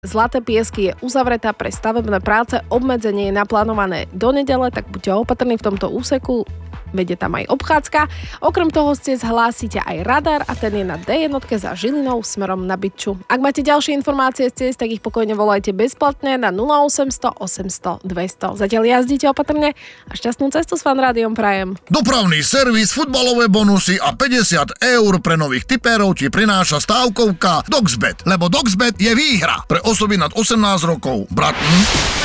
Zlaté Piesky je uzavretá pre stavebné práce, obmedzenie je naplánované do nedele, tak buďte opatrní v tomto úseku, veď je tam aj obchádzka. Okrem toho ste zhlásite aj radar a ten je na D1 za Žilinou smerom na Bytču. Ak máte ďalšie informácie z ciest, tak ich pokojne volajte bezplatne na 0800 800 200. Zatiaľ jazdíte opatrne a šťastnú cestu s Fan Rádiom prajem. Dopravný servis, futbalové bonusy a 50 eur pre nových tipérov ti prináša stávkovka Doxbet, lebo Doxbet je výhra pre osoby nad 18 rokov. Brat,